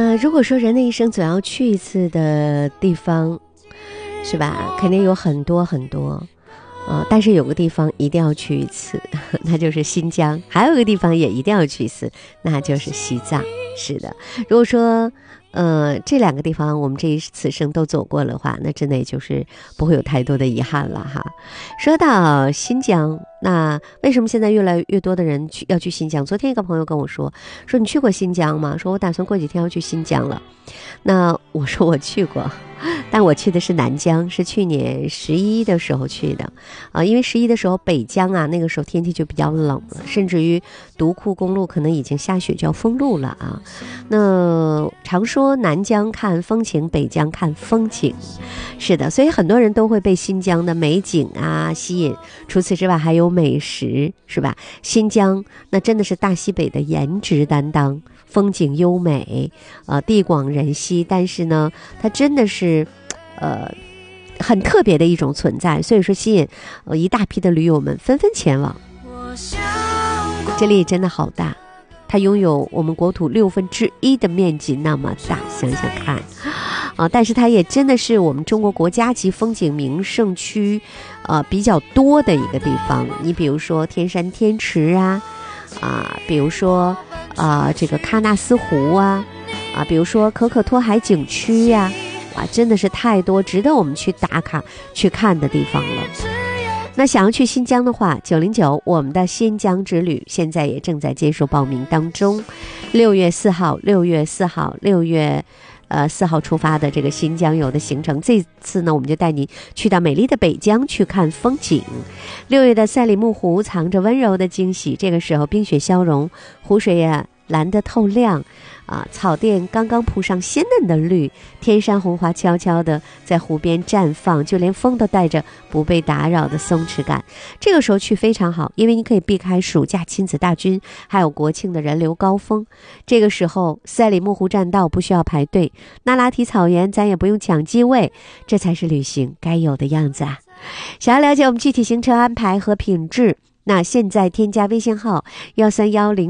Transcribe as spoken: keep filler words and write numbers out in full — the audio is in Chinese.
呃，如果说人的一生总要去一次的地方，是吧？肯定有很多很多，呃，但是有个地方一定要去一次，那就是新疆；还有一个地方也一定要去一次，那就是西藏。是的，如果说呃这两个地方我们这一此生都走过的话，那真的也就是不会有太多的遗憾了哈。说到新疆，那为什么现在越来越多的人去要去新疆？昨天一个朋友跟我说，说你去过新疆吗？说我打算过几天要去新疆了。那我说我去过，但我去的是南疆，是去年十一的时候去的啊、呃，因为十一的时候北疆啊，那个时候天气就比较冷了，甚至于独库公路可能已经下雪就要封路了啊。那常说南疆看风情，北疆看风景，是的，所以很多人都会被新疆的美景啊吸引。除此之外还有美食，是吧？新疆那真的是大西北的颜值担当，风景优美，呃，地广人稀，但是呢，它真的是，呃，很特别的一种存在，所以说吸引呃一大批的驴友们纷纷前往。这里真的好大，它拥有我们国土六分之一的面积那么大，想想看。啊，但是它也真的是我们中国国家级风景名胜区，呃，比较多的一个地方。你比如说天山天池啊，啊，比如说啊这个喀纳斯湖啊，啊，比如说可可托海景区呀、啊，哇，真的是太多值得我们去打卡去看的地方了。那想要去新疆的话，九零九我们的新疆之旅现在也正在接受报名当中。六月四号，六月四号，六月。呃，四号出发的这个新疆游的行程，这次呢，我们就带你去到美丽的北疆去看风景。六月的赛里木湖藏着温柔的惊喜，这个时候冰雪消融，湖水呀蓝得透亮，啊，草甸刚刚铺上鲜嫩的绿，天山红花悄悄地在湖边绽放，就连风都带着不被打扰的松弛感。这个时候去非常好，因为你可以避开暑假亲子大军，还有国庆的人流高峰。这个时候赛里木湖栈道不需要排队，那拉提草原咱也不用抢机位，这才是旅行该有的样子啊！想要了解我们具体行程安排和品质，那现在添加微信号幺三幺零